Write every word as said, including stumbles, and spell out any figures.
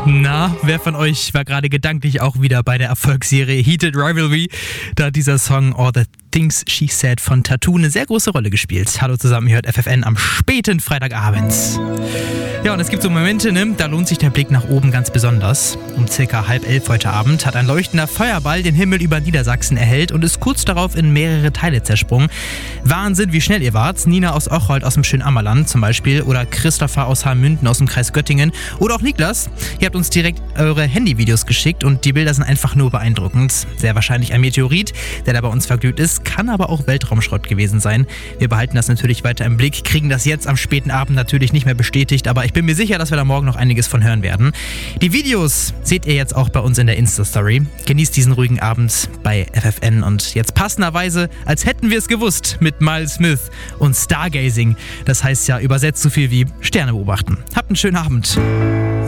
Na, wer von euch war gerade gedanklich auch wieder bei der Erfolgsserie Heated Rivalry? Da hat dieser Song All the Things She Said von Tattoo eine sehr große Rolle gespielt. Hallo zusammen, ihr hört F F N am späten Freitagabend. Ja, und es gibt so Momente, ne, da lohnt sich der Blick nach oben ganz besonders. Um circa halb elf heute Abend hat ein leuchtender Feuerball den Himmel über Niedersachsen erhellt und ist kurz darauf in mehrere Teile zersprungen. Wahnsinn, wie schnell ihr wart. Nina aus Ocholt aus dem schönen Ammerland zum Beispiel oder Christopher aus Haarmünden aus dem Kreis Göttingen oder auch Niklas. Ihr habt uns direkt eure Handyvideos geschickt und die Bilder sind einfach nur beeindruckend. Sehr wahrscheinlich ein Meteorit, der da bei uns verglüht ist, kann aber auch Weltraumschrott gewesen sein. Wir behalten das natürlich weiter im Blick, kriegen das jetzt am späten Abend natürlich nicht mehr bestätigt, aber ich bin mir sicher, dass wir da morgen noch einiges von hören werden. Die Videos seht ihr jetzt auch bei uns in der Insta-Story. Genießt diesen ruhigen Abend bei F F N und jetzt passenderweise, als hätten wir es gewusst, mit Miles Smith und Stargazing. Das heißt ja übersetzt so viel wie Sterne beobachten. Habt einen schönen Abend.